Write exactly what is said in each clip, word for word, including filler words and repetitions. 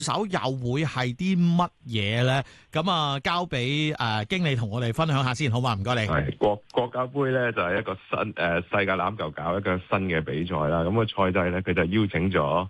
手又會係啲乜嘢咧？咁啊，交俾誒、呃、經理同我哋分享下先，好嘛？唔該你。 係國國家杯咧就係、是、一個新誒、呃、世界欖球搞一個新嘅比賽啦。咁、那個賽制咧，佢就邀請咗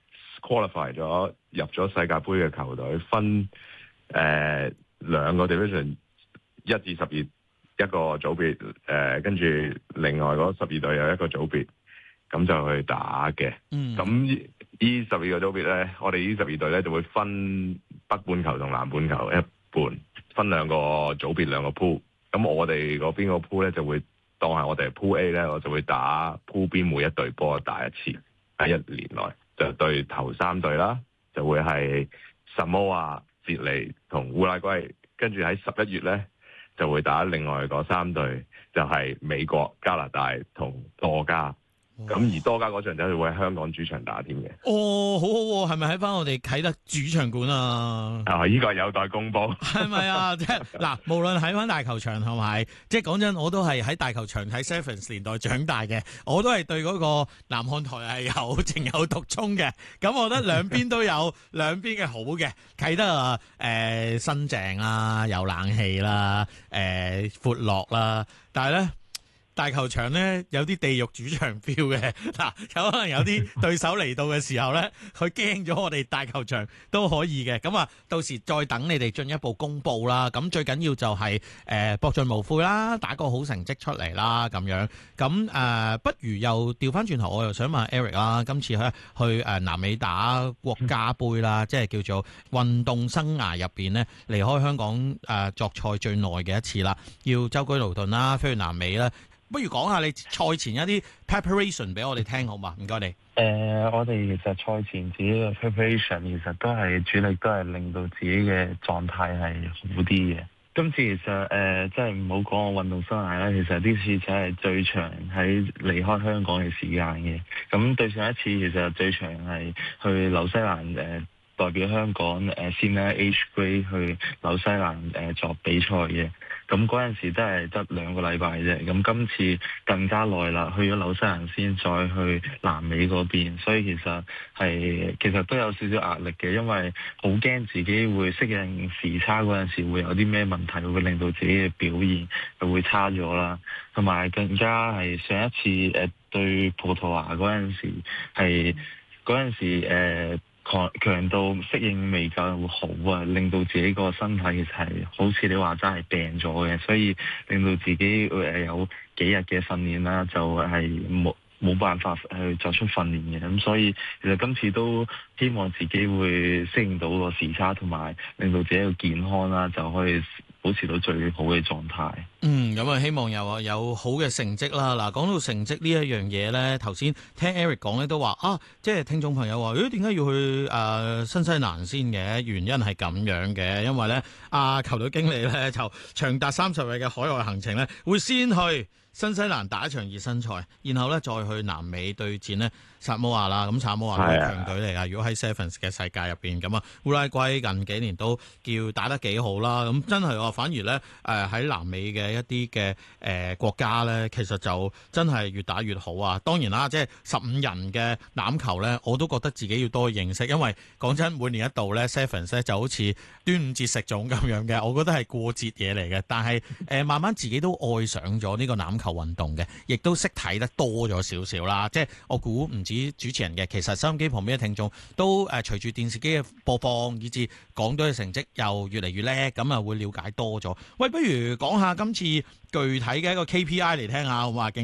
qualify 咗入咗世界盃嘅球隊，分誒兩、呃、個 division， 一至十二一個組別，誒、呃、跟住另外嗰十二隊有一個組別，咁就去打嘅。 嗯。 咁呢十二個組別咧，我哋呢十二隊咧就會分北半球同南半球一半，分兩個組別兩個 pool。咁我哋嗰邊個 pool 咧就會當係我哋 pool A 咧，我就會打 pool B 每一隊波打一次，喺一年內就對頭三隊啦，就會係薩摩亞、捷尼同烏拉圭，跟住喺十一月咧就會打另外嗰三隊，就係美國、加拿大同多加。咁、哦、而多加嗰場就會喺香港主場打添嘅。 哦，好好、啊，係咪喺翻我哋啟德主場館啊？ 啊，呢、這個有待公佈。係咪啊？即係嗱，無論喺翻大球場同埋，即係講真，我都係喺大球場睇 Sevens 年代長大嘅，我都係對嗰個南看台係有情有獨鍾嘅。咁我覺得兩邊都有兩邊嘅好嘅。啟德啊，誒、呃、新淨啦，有冷氣啦，誒、呃、闊落啦，但係咧。大球場咧有啲地獄主場 feel 嘅，嗱有可能有啲對手嚟到嘅時候咧，佢驚咗我哋大球場都可以嘅，咁啊到時再等你哋進一步公佈啦。咁最緊要就係、是、誒、呃、博盡無悔啦，打個好成績出嚟啦咁樣。咁誒、呃、不如又調翻轉頭，我又想問 Eric 啦，今次咧去誒南美打國家杯啦，即係叫做運動生涯入邊咧離開香港誒、呃、作賽最耐嘅一次啦，要舟車勞頓啦，飛去南美啦。不如講下你賽前一啲 preparation 俾我哋聽好嘛？唔該你。誒、 呃，我哋其實賽前自己嘅 preparation 其實都係主力都係令到自己嘅狀態係好啲嘅。今次其實誒，即係唔好講我運動生涯啦，其實呢次就係最長喺離開香港嘅時間嘅。咁對上一次其實最長係去紐西蘭誒、呃、代表香港誒 Senior Age Grade 去紐西蘭誒、呃、作比賽嘅。咁嗰陣時都係得兩個禮拜啫，咁今次更加耐啦，去咗紐西蘭先再去南美嗰邊，所以其實係其實都有少少壓力嘅，因為好驚自己會適應時差嗰陣時會有啲咩問題，會令到自己嘅表現就會差咗啦。同埋更加係上一次誒、呃、對葡萄牙嗰陣時係嗰陣時、呃強強度適應未夠好啊，令到自己個身體其實係好似你話齋係病咗嘅，所以令到自己誒有幾日嘅訓練啦，就係冇冇辦法去作出訓練嘅。咁所以其實今次都希望自己會適應到個時差，同埋令到自己個健康啦，就可以保持到最好嘅狀態。 嗯，咁啊，希望有有好嘅成績啦。嗱，講到成績呢一樣嘢咧，頭先聽 Eric 講咧都話啊，即係聽眾朋友話，咦，點解要去誒、呃、新西蘭先嘅？原因係咁樣嘅，因為咧，啊球隊經理咧就長達三十日嘅海外行程咧，會先去新西蘭打一場熱身賽，然後咧再去南美對戰呢薩摩亞啦。咁薩摩亞係強隊嚟噶，如果喺 Sevens 嘅世界入邊，咁啊烏拉圭近幾年都叫打得幾好啦。咁真係話反而咧誒喺南美嘅一啲嘅誒國家咧，其實就真係越打越好啊。當然啦，即係十五人嘅欖球咧，我都覺得自己要多認識，因為講真，每年一度咧 Sevens 咧就好似端午節食粽咁樣嘅，我覺得係過節嘢嚟嘅。但係誒、呃、慢慢自己都愛上咗呢個欖球運動嘅，亦都識睇得多咗少少啦。即係我估唔止主持人嘅，其實收音機旁邊嘅聽眾都誒隨住電視機嘅播放，以至講到嘅成績又越嚟越叻，咁啊會了解多咗。喂，不如講下今次具體嘅一個 K P I 嚟聽下好嘛？